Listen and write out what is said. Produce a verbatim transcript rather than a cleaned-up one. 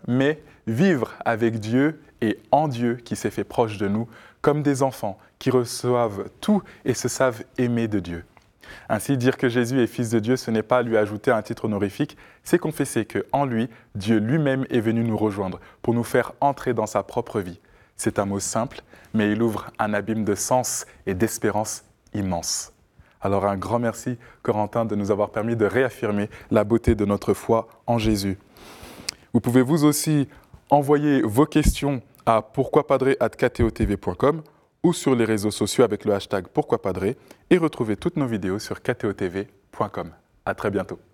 mais vivre avec Dieu et en Dieu qui s'est fait proche de nous, comme des enfants qui reçoivent tout et se savent aimer de Dieu. Ainsi, dire que Jésus est Fils de Dieu, ce n'est pas lui ajouter un titre honorifique, c'est confesser qu'en lui, Dieu lui-même est venu nous rejoindre pour nous faire entrer dans sa propre vie. C'est un mot simple, mais il ouvre un abîme de sens et d'espérance immense. Alors un grand merci, Corentin, de nous avoir permis de réaffirmer la beauté de notre foi en Jésus. Vous pouvez vous aussi envoyer vos questions à pourquoipadré arobase k t o t v point com ou sur les réseaux sociaux avec le hashtag pourquoipadré et retrouver toutes nos vidéos sur k t o t v point com. À très bientôt.